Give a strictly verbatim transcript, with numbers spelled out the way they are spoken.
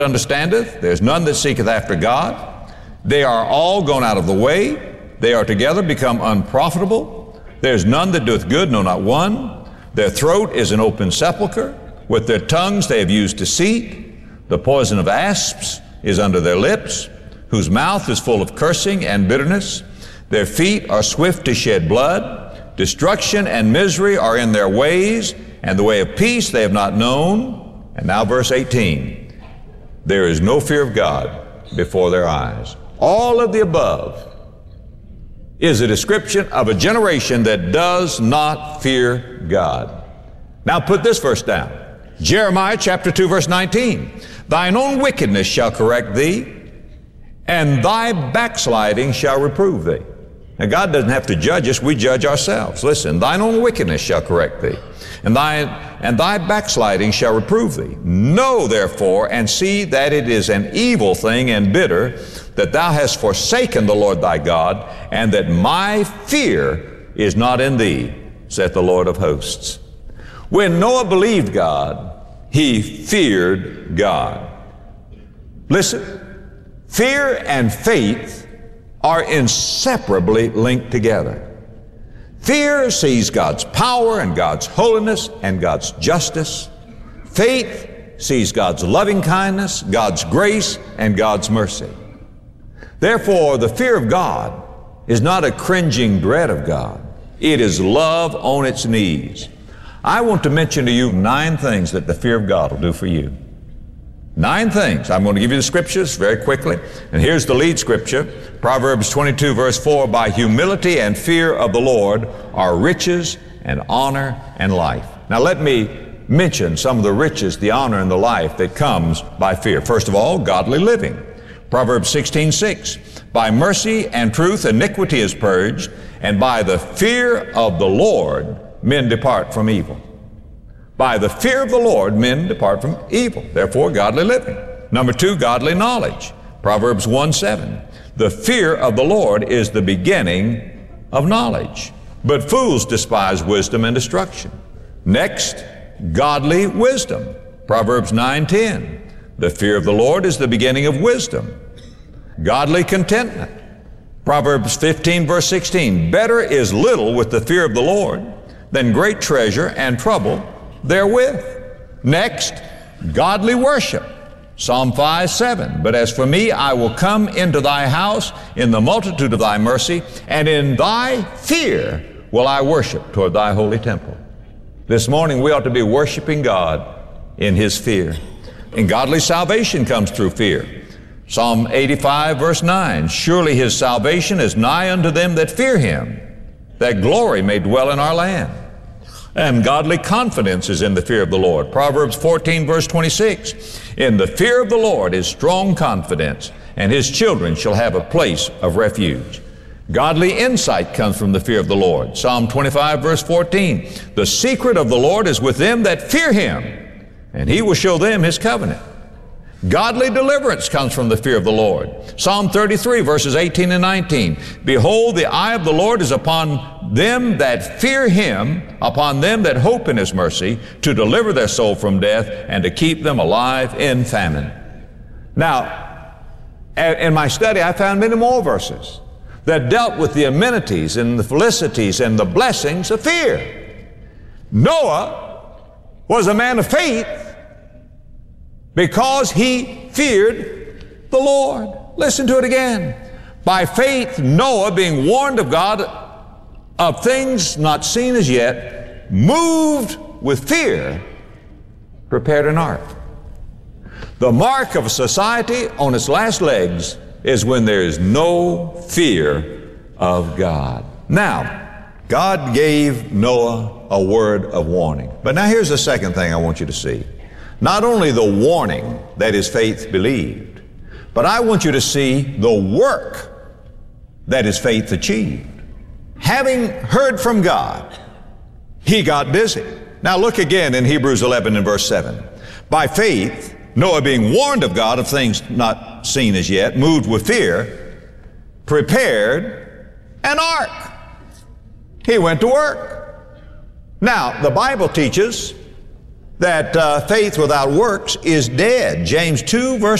understandeth, there's none that seeketh after God. They are all gone out of the way. They are together become unprofitable. There's none that doeth good, no, not one. Their throat is an open sepulchre. With their tongues they have used deceit. The poison of asps is under their lips, whose mouth is full of cursing and bitterness. Their feet are swift to shed blood. Destruction and misery are in their ways, and the way of peace they have not known. And now verse eighteen. There is no fear of God before their eyes. All of the above is a description of a generation that does not fear God. Now put this verse down. Jeremiah chapter two verse nineteen. Thine own wickedness shall correct thee, and thy backsliding shall reprove thee. Now God doesn't have to judge us, we judge ourselves. Listen, thine own wickedness shall correct thee, and thy, and thy backsliding shall reprove thee. Know therefore and see that it is an evil thing and bitter, that thou hast forsaken the Lord thy God, and that my fear is not in thee, saith the Lord of hosts. When Noah believed God, he feared God. Listen, fear and faith are inseparably linked together. Fear sees God's power and God's holiness and God's justice. Faith sees God's loving kindness, God's grace, and God's mercy. Therefore, the fear of God is not a cringing dread of God. It is love on its knees. I want to mention to you nine things that the fear of God will do for you. Nine things. I'm going to give you the scriptures very quickly. And here's the lead scripture. Proverbs twenty-two verse four, by humility and fear of the Lord are riches and honor and life. Now let me mention some of the riches, the honor, and the life that comes by fear. First of all, godly living. Proverbs sixteen six, by mercy and truth iniquity is purged, and by the fear of the Lord men depart from evil. By the fear of the Lord, men depart from evil. Therefore, godly living. Number two, godly knowledge. Proverbs one seven. The fear of the Lord is the beginning of knowledge, but fools despise wisdom and destruction. Next, godly wisdom. Proverbs nine ten. The fear of the Lord is the beginning of wisdom. Godly contentment. Proverbs fifteen verse sixteen. Better is little with the fear of the Lord than great treasure and trouble therewith. Next, godly worship. Psalm five seven. But as for me, I will come into thy house in the multitude of thy mercy, and in thy fear will I worship toward thy holy temple. This morning we ought to be worshiping God in his fear. And godly salvation comes through fear. Psalm eighty-five verse nine. Surely his salvation is nigh unto them that fear him, that glory may dwell in our land. And godly confidence is in the fear of the Lord. Proverbs fourteen verse twenty-six. In the fear of the Lord is strong confidence, and his children shall have a place of refuge. Godly insight comes from the fear of the Lord. Psalm twenty-five verse fourteen. The secret of the Lord is with them that fear him, and he will show them his covenant. Godly deliverance comes from the fear of the Lord. Psalm thirty-three verses eighteen and nineteen. Behold, the eye of the Lord is upon them that fear him, upon them that hope in his mercy, to deliver their soul from death and to keep them alive in famine. Now, in my study, I found many more verses that dealt with the amenities and the felicities and the blessings of fear. Noah was a man of faith because he feared the Lord. Listen to it again. By faith, Noah, being warned of God of things not seen as yet, moved with fear, prepared an ark. The mark of a society on its last legs is when there is no fear of God. Now, God gave Noah a word of warning. But now here's the second thing I want you to see. Not only the warning that his faith believed, but I want you to see the work that his faith achieved. Having heard from God, he got busy. Now look again in Hebrews eleven and verse seven. By faith, Noah, being warned of God of things not seen as yet, moved with fear, prepared an ark. He went to work. Now, the Bible teaches that uh, faith without works is dead. James two, verse